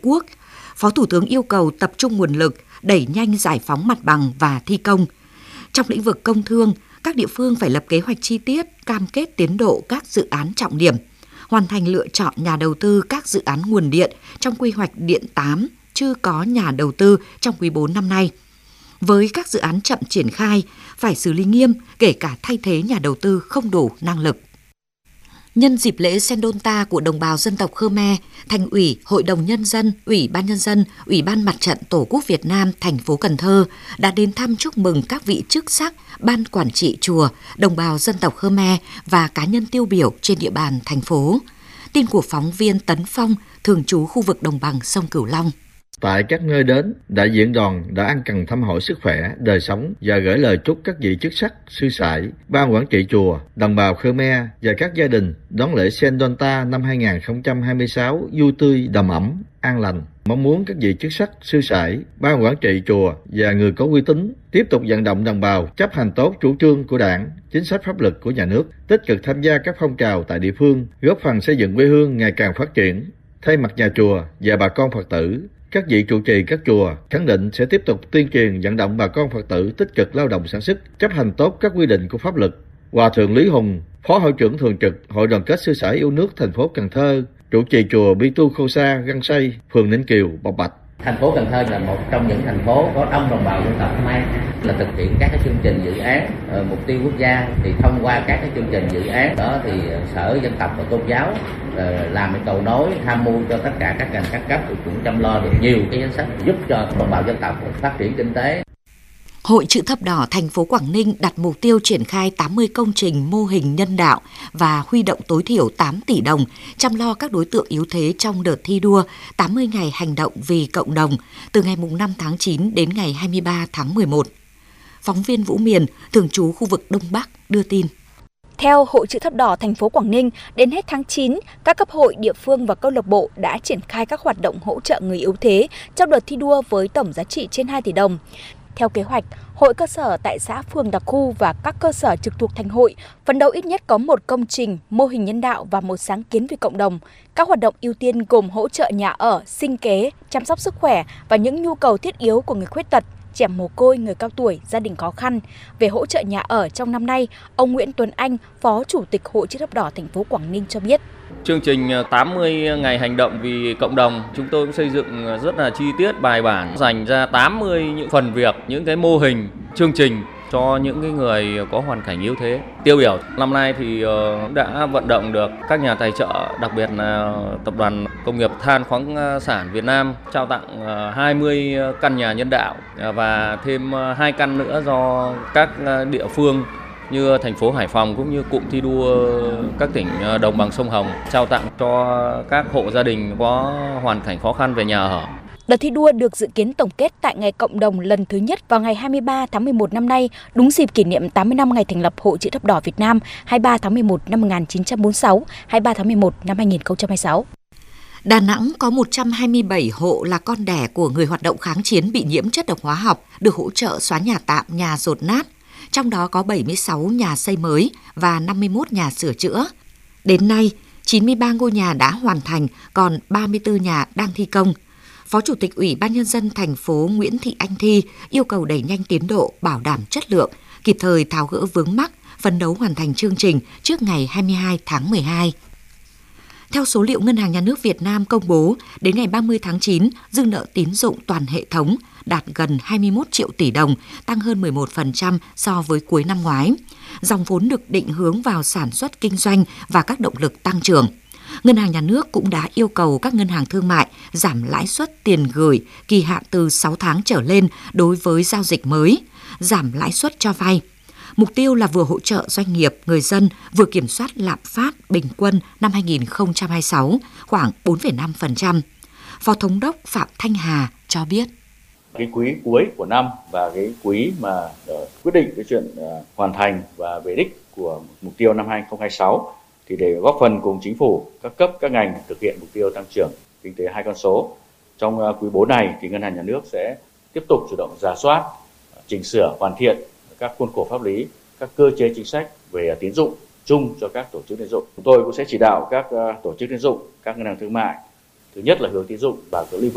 quốc. Phó Thủ tướng yêu cầu tập trung nguồn lực, đẩy nhanh giải phóng mặt bằng và thi công. Trong lĩnh vực công thương, các địa phương phải lập kế hoạch chi tiết, cam kết tiến độ các dự án trọng điểm, hoàn thành lựa chọn nhà đầu tư các dự án nguồn điện trong quy hoạch điện 8 chưa có nhà đầu tư trong quý 4 năm nay. Với các dự án chậm triển khai, phải xử lý nghiêm, kể cả thay thế nhà đầu tư không đủ năng lực. Nhân dịp lễ Sendonta của đồng bào dân tộc Khmer, Thành ủy, Hội đồng Nhân dân, Ủy ban Nhân dân, Ủy ban Mặt trận Tổ quốc Việt Nam thành phố Cần Thơ đã đến thăm chúc mừng các vị chức sắc, ban quản trị chùa, đồng bào dân tộc Khmer và cá nhân tiêu biểu trên địa bàn thành phố. Tin của phóng viên Tấn Phong, thường trú khu vực đồng bằng sông Cửu Long. Tại các nơi đến, đại diện đoàn đã ân cần thăm hỏi sức khỏe, đời sống và gửi lời chúc các vị chức sắc, sư sãi, ban quản trị chùa, đồng bào Khmer và các gia đình đón lễ Sendonta năm 2026 vui tươi, đầm ấm, an lành. Mong muốn các vị chức sắc, sư sãi, ban quản trị chùa và người có uy tín tiếp tục vận động đồng bào chấp hành tốt chủ trương của Đảng, chính sách pháp luật của nhà nước, tích cực tham gia các phong trào tại địa phương, góp phần xây dựng quê hương ngày càng phát triển. Thay mặt nhà chùa và bà con Phật tử, các vị trụ trì các chùa khẳng định sẽ tiếp tục tuyên truyền vận động bà con Phật tử tích cực lao động sản xuất, chấp hành tốt các quy định của pháp luật. Hòa thượng Lý Hùng, Phó Hội trưởng thường trực Hội đoàn kết sư sãi yêu nước thành phố Cần Thơ, trụ trì chùa Bi Tu Khô Sa, Găng Say, phường Ninh Kiều, Bộc Bạch. Thành phố Cần Thơ là một trong những thành phố có đông đồng bào dân tộc Khmer, là thực hiện các cái chương trình dự án mục tiêu quốc gia. Thì thông qua các cái chương trình dự án đó thì Sở Dân tộc và Tôn giáo làm cái cầu nối, tham mưu cho tất cả các ngành các cấp cũng chăm lo được nhiều cái chính sách giúp cho đồng bào dân tộc phát triển kinh tế. Hội Chữ Thập Đỏ thành phố Quảng Ninh đặt mục tiêu triển khai 80 công trình mô hình nhân đạo và huy động tối thiểu 8 tỷ đồng chăm lo các đối tượng yếu thế trong đợt thi đua 80 ngày hành động vì cộng đồng từ ngày 5 tháng 9 đến ngày 23 tháng 11. Phóng viên Vũ Miền, thường trú khu vực Đông Bắc đưa tin. Theo Hội Chữ Thập Đỏ thành phố Quảng Ninh, đến hết tháng 9, các cấp hội, địa phương và câu lạc bộ đã triển khai các hoạt động hỗ trợ người yếu thế trong đợt thi đua với tổng giá trị trên 2 tỷ đồng. Theo kế hoạch, hội cơ sở tại xã, phường, đặc khu và các cơ sở trực thuộc thành hội phấn đấu ít nhất có một công trình, mô hình nhân đạo và một sáng kiến vì cộng đồng. Các hoạt động ưu tiên gồm hỗ trợ nhà ở, sinh kế, chăm sóc sức khỏe và những nhu cầu thiết yếu của người khuyết tật, trẻ mồ côi, người cao tuổi, gia đình khó khăn. Về hỗ trợ nhà ở trong năm nay, ông Nguyễn Tuấn Anh, Phó Chủ tịch Hội Chữ Thập Đỏ thành phố Quảng Ninh cho biết. Chương trình 80 ngày hành động vì cộng đồng, chúng tôi cũng xây dựng rất là chi tiết, bài bản, dành ra 80 những phần việc, những cái mô hình, chương trình cho những cái người có hoàn cảnh yếu thế, tiêu biểu. Năm nay thì đã vận động được các nhà tài trợ, đặc biệt là Tập đoàn Công nghiệp Than khoáng sản Việt Nam trao tặng 20 căn nhà nhân đạo và thêm 2 căn nữa do các địa phương như thành phố Hải Phòng cũng như cụm thi đua các tỉnh đồng bằng sông Hồng trao tặng cho các hộ gia đình có hoàn cảnh khó khăn về nhà ở. Đợt thi đua được dự kiến tổng kết tại Ngày Cộng đồng lần thứ nhất vào ngày 23 tháng 11 năm nay, đúng dịp kỷ niệm 80 năm ngày thành lập Hội Chữ Thập Đỏ Việt Nam 23 tháng 11 năm 1946, 23 tháng 11 năm 2026. Đà Nẵng có 127 hộ là con đẻ của người hoạt động kháng chiến bị nhiễm chất độc hóa học được hỗ trợ xóa nhà tạm, nhà dột nát. Trong đó có 76 nhà xây mới và 51 nhà sửa chữa. Đến nay, 93 ngôi nhà đã hoàn thành, còn 34 nhà đang thi công. Phó Chủ tịch Ủy ban Nhân dân thành phố Nguyễn Thị Anh Thi yêu cầu đẩy nhanh tiến độ, bảo đảm chất lượng, kịp thời tháo gỡ vướng mắc, phấn đấu hoàn thành chương trình trước ngày 22 tháng 12. Theo số liệu Ngân hàng Nhà nước Việt Nam công bố, đến ngày 30 tháng 9, dư nợ tín dụng toàn hệ thống đạt gần 21 triệu tỷ đồng, tăng hơn 11% so với cuối năm ngoái. Dòng vốn được định hướng vào sản xuất kinh doanh và các động lực tăng trưởng. Ngân hàng Nhà nước cũng đã yêu cầu các ngân hàng thương mại giảm lãi suất tiền gửi kỳ hạn từ 6 tháng trở lên đối với giao dịch mới, giảm lãi suất cho vay. Mục tiêu là vừa hỗ trợ doanh nghiệp, người dân, vừa kiểm soát lạm phát bình quân năm 2026 khoảng 4,5%. Phó Thống đốc Phạm Thanh Hà cho biết. Cái quý cuối của năm và cái quý mà quyết định cái chuyện hoàn thành và về đích của mục tiêu năm 2026 thì để góp phần cùng chính phủ, các cấp, các ngành thực hiện mục tiêu tăng trưởng kinh tế 2 con số. Trong quý 4 này thì Ngân hàng Nhà nước sẽ tiếp tục chủ động rà soát, chỉnh sửa, hoàn thiện các khuôn khổ pháp lý, các cơ chế chính sách về tín dụng chung cho các tổ chức tín dụng. Chúng tôi cũng sẽ chỉ đạo các tổ chức tín dụng, các ngân hàng thương mại, thứ nhất là hướng tín dụng vào cái lĩnh vực